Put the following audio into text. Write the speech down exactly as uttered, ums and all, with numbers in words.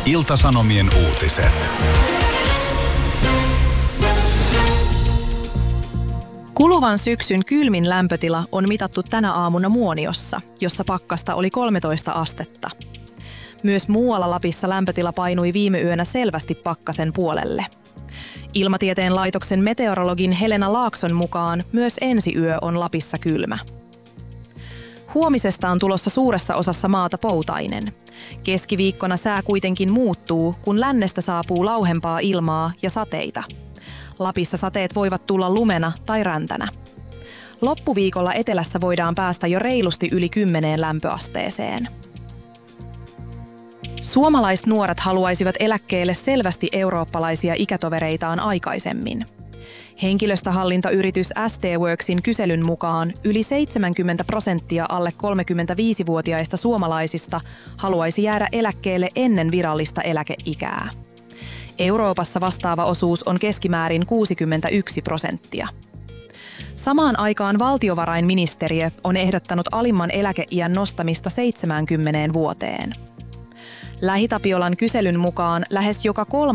Ilta-Sanomien uutiset. Kuluvan syksyn kylmin lämpötila on mitattu tänä aamuna Muoniossa, jossa pakkasta oli kolmetoista astetta. Myös muualla Lapissa lämpötila painui viime yönä selvästi pakkasen puolelle. Ilmatieteen laitoksen meteorologin Helena Laakson mukaan myös ensi yö on Lapissa kylmä. Huomisesta on tulossa suuressa osassa maata poutainen. Keskiviikkona sää kuitenkin muuttuu, kun lännestä saapuu lauhempaa ilmaa ja sateita. Lapissa sateet voivat tulla lumena tai räntänä. Loppuviikolla etelässä voidaan päästä jo reilusti yli kymmeneen lämpöasteeseen. Suomalaisnuoret haluaisivat eläkkeelle selvästi eurooppalaisia ikätovereitaan aikaisemmin. Henkilöstöhallintayritys S T-Worksin kyselyn mukaan yli seitsemänkymmentä prosenttia alle kolmekymmentäviisivuotiaista suomalaisista haluaisi jäädä eläkkeelle ennen virallista eläkeikää. Euroopassa vastaava osuus on keskimäärin kuusikymmentäyksi prosenttia. Samaan aikaan valtiovarainministeriö on ehdottanut alimman eläkeiän nostamista seitsemäänkymmeneen vuoteen. Lähi-Tapiolan kyselyn mukaan lähes joka kolmas